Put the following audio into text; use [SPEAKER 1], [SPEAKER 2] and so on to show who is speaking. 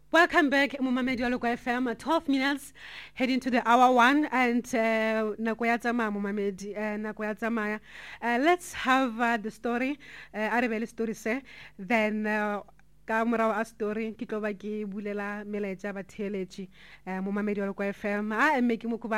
[SPEAKER 1] Welcome back, Mumamedi wa Lokwa FM. 12 minutes heading to the hour one, and nako ya tsamaya Mumamedi, nako ya tsamaya. Let's have the story. Arebele story se. Then ka morao a story ke tlo ba ke bulela melaetsa ba theeletši Mumamedi wa Lokwa FM. I am making